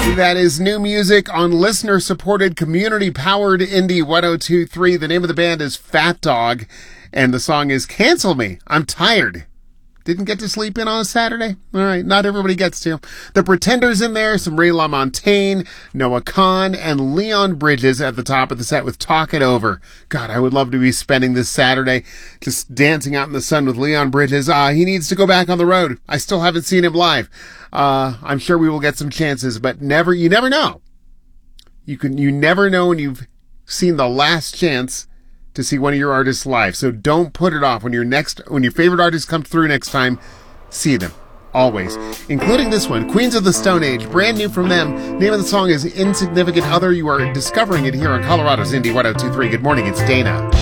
That is new music on listener-supported, community-powered Indie 102.3. The name of the band is Fat Dog, and the song is Cancel Me. I'm tired. Didn't get to sleep in on a Saturday? All right, not everybody gets to. The Pretenders in there, some Ray LaMontagne, Noah Kahan, and Leon Bridges at the top of the set with Talk It Over. God, I would love to be spending this Saturday just dancing out in the sun with Leon Bridges. He needs to go back on the road. I still haven't seen him live. I'm sure we will get some chances, but you never know. You never know when you've seen the last chance to see one of your artists live. So don't put it off. When your favorite artist comes through next time, see them. Always. Including this one, Queens of the Stone Age, brand new from them. Name of the song is Insignificant Other. You are discovering it here on Colorado's Indie 102.3. Good morning, it's Dana.